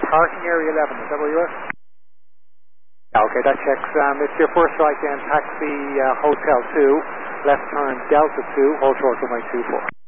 parking area 11, is that where you are? Okay, that checks. It's your first right then, taxi Hotel 2, left turn Delta 2, hold short to my 24.